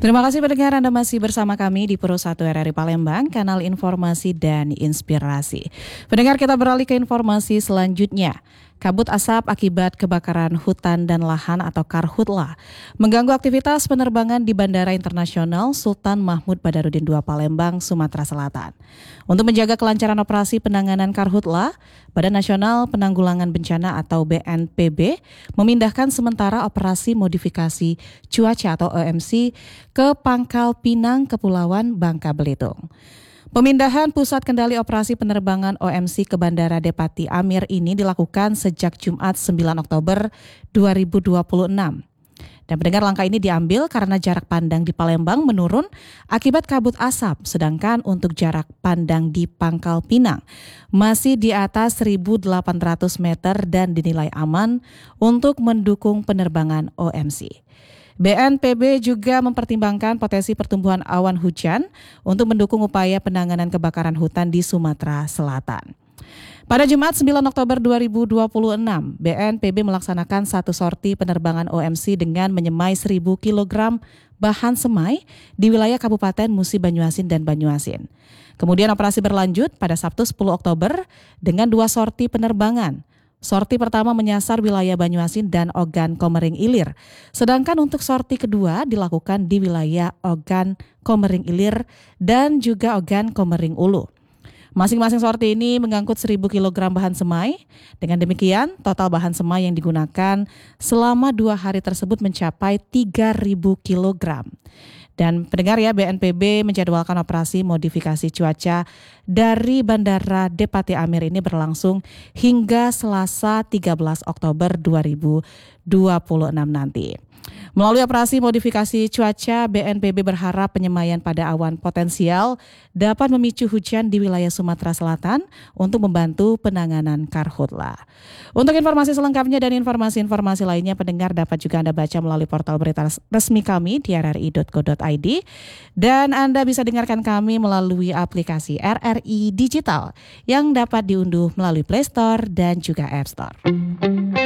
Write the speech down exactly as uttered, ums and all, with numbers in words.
Terima kasih pendengar, Anda masih bersama kami di Pro satu R R I Palembang, kanal informasi dan inspirasi. Pendengar, kita beralih ke informasi selanjutnya. Kabut asap akibat kebakaran hutan dan lahan atau Karhutla mengganggu aktivitas penerbangan di Bandara Internasional Sultan Mahmud Badarudin kedua Palembang, Sumatera Selatan. Untuk menjaga kelancaran operasi penanganan Karhutla, Badan Nasional Penanggulangan Bencana atau B N P B memindahkan sementara operasi modifikasi cuaca atau O M C ke Pangkal Pinang, Kepulauan Bangka Belitung. Pemindahan pusat kendali operasi penerbangan O M C ke Bandara Depati Amir ini dilakukan sejak Jumat sembilan Oktober dua ribu dua puluh enam. Dan pendengar, langkah ini diambil karena jarak pandang di Palembang menurun akibat kabut asap, sedangkan untuk jarak pandang di Pangkal Pinang masih di atas seribu delapan ratus meter dan dinilai aman untuk mendukung penerbangan O M C. B N P B juga mempertimbangkan potensi pertumbuhan awan hujan untuk mendukung upaya penanganan kebakaran hutan di Sumatera Selatan. Pada Jumat sembilan Oktober dua ribu dua puluh enam, B N P B melaksanakan satu sorti penerbangan O M C dengan menyemai seribu kilogram bahan semai di wilayah Kabupaten Musi Banyuasin dan Banyuasin. Kemudian operasi berlanjut pada Sabtu sepuluh Oktober dengan dua sorti penerbangan. Sorti pertama menyasar wilayah Banyuasin dan Ogan Komering Ilir, sedangkan untuk sorti kedua dilakukan di wilayah Ogan Komering Ilir dan juga Ogan Komering Ulu. Masing-masing sorti ini mengangkut seribu kilogram bahan semai. Dengan demikian, total bahan semai yang digunakan selama dua hari tersebut mencapai tiga ribu kilogram. Dan pendengar ya, B N P B menjadwalkan operasi modifikasi cuaca dari Bandara Depati Amir ini berlangsung hingga Selasa tiga belas Oktober dua ribu dua puluh enam nanti. Melalui operasi modifikasi cuaca, B N P B berharap penyemaian pada awan potensial dapat memicu hujan di wilayah Sumatera Selatan untuk membantu penanganan Karhutla. Untuk informasi selengkapnya dan informasi-informasi lainnya, pendengar dapat juga Anda baca melalui portal berita resmi kami di r r i dot co dot i d dan Anda bisa dengarkan kami melalui aplikasi R R I Digital yang dapat diunduh melalui Play Store dan juga App Store.